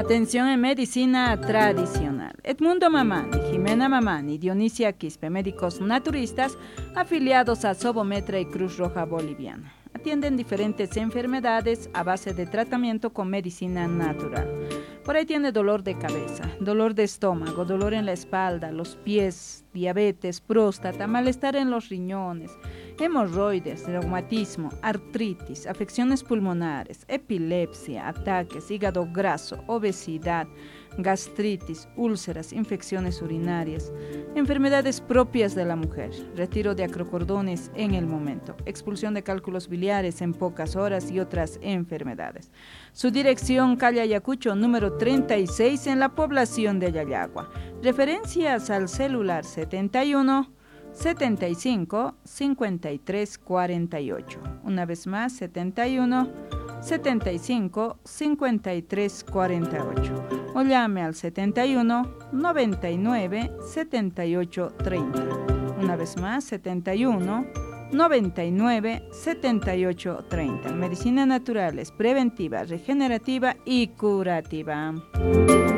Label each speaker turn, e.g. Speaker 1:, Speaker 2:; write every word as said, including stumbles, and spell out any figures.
Speaker 1: Atención en medicina tradicional. Edmundo Mamani, Jimena Mamani, Dionisia Quispe, médicos naturistas afiliados a Sobometra y Cruz Roja Boliviana. Atienden diferentes enfermedades a base de tratamiento con medicina natural. Por ahí tiene dolor de cabeza, dolor de estómago, dolor en la espalda, los pies, diabetes, próstata, malestar en los riñones, hemorroides, reumatismo, artritis, afecciones pulmonares, epilepsia, ataques, hígado graso, obesidad, gastritis, úlceras, infecciones urinarias, enfermedades propias de la mujer, retiro de acrocordones en el momento, expulsión de cálculos biliares en pocas horas y otras enfermedades. Su dirección, calle Ayacucho, número treinta y seis, en la población de Ayayagua. Referencias al celular setenta y uno, setenta y cinco, cincuenta y tres, cuarenta y ocho. Una vez más, setenta y uno, setenta y cinco, cincuenta y tres, cuarenta y ocho. O llame al setenta y uno, noventa y nueve, setenta y ocho, treinta. Una vez más, setenta y uno, noventa y nueve, setenta y ocho, treinta. Medicina natural es preventiva, regenerativa y curativa.